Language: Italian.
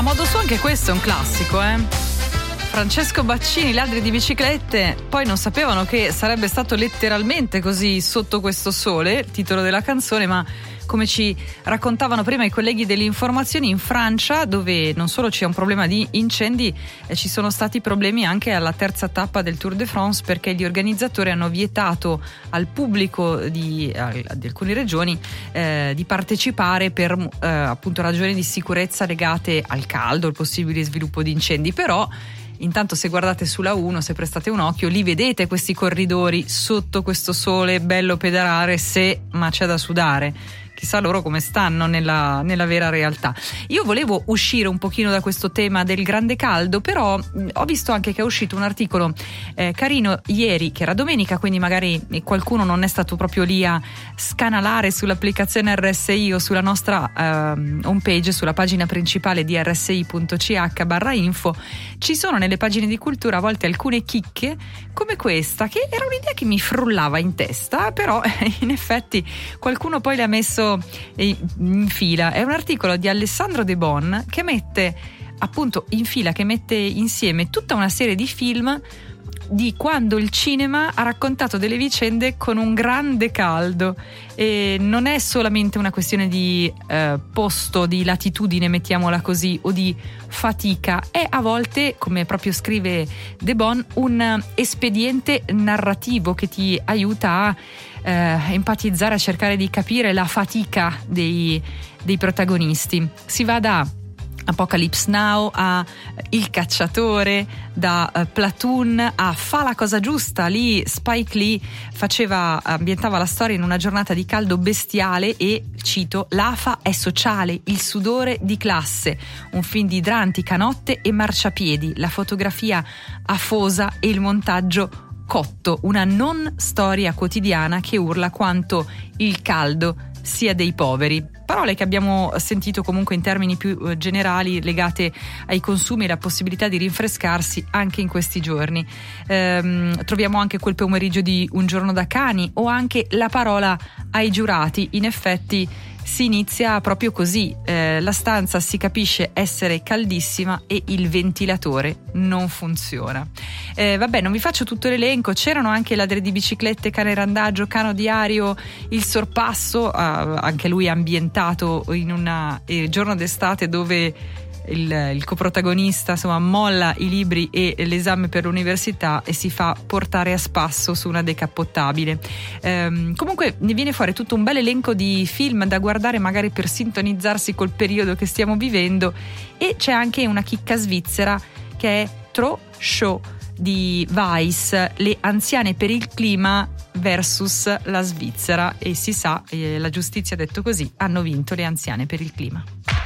A modo suo anche questo è un classico, Francesco Baccini, ladri di biciclette, poi non sapevano che sarebbe stato letteralmente così sotto questo sole, titolo della canzone, ma come ci raccontavano prima i colleghi delle informazioni, in Francia, dove non solo c'è un problema di incendi, ci sono stati problemi anche alla terza tappa del Tour de France, perché gli organizzatori hanno vietato al pubblico di alcune regioni di partecipare per appunto ragioni di sicurezza legate al caldo, al possibile sviluppo di incendi. Però intanto, se guardate sulla 1, se prestate un occhio, li vedete questi corridori sotto questo sole, bello pedalare, ma c'è da sudare. Chissà loro come stanno nella vera realtà. Io volevo uscire un pochino da questo tema del grande caldo, però ho visto anche che è uscito un articolo carino ieri, che era domenica, quindi magari qualcuno non è stato proprio lì a scanalare sull'applicazione RSI o sulla nostra homepage, sulla pagina principale di rsi.ch/info. Ci sono nelle pagine di cultura a volte alcune chicche come questa, che era un'idea che mi frullava in testa, però in effetti qualcuno poi le ha messo in fila. È un articolo di Alessandro De Bon che mette appunto in fila, che mette insieme tutta una serie di film di quando il cinema ha raccontato delle vicende con un grande caldo, e non è solamente una questione di posto, di latitudine, mettiamola così, o di fatica, è a volte, come proprio scrive De Bon, un espediente narrativo che ti aiuta a empatizzare, a cercare di capire la fatica dei protagonisti. Si va da Apocalypse Now a Il cacciatore, da Platoon a Fa la cosa giusta. Lì Spike Lee ambientava la storia in una giornata di caldo bestiale e, cito, l'AFA è sociale, il sudore di classe, un film di idranti, canotte e marciapiedi, la fotografia afosa e il montaggio cotto, una non storia quotidiana che urla quanto il caldo sia dei poveri. Parole che abbiamo sentito comunque in termini più generali, legate ai consumi e la possibilità di rinfrescarsi anche in questi giorni. Troviamo anche quel pomeriggio di Un giorno da cani, o anche la parola ai giurati. In effetti si inizia proprio così, la stanza si capisce essere caldissima e il ventilatore non funziona. Vabbè, non vi faccio tutto l'elenco, c'erano anche ladri di biciclette, cane randagio, cano diario, il sorpasso, anche lui ambientato in un giorno d'estate dove il coprotagonista insomma molla i libri e l'esame per l'università e si fa portare a spasso su una decappottabile. Comunque ne viene fuori tutto un bel elenco di film da guardare, magari per sintonizzarsi col periodo che stiamo vivendo, e c'è anche una chicca svizzera che è Tro Show di Vice, le anziane per il clima versus la Svizzera, e si sa, la giustizia ha detto così, hanno vinto le anziane per il clima.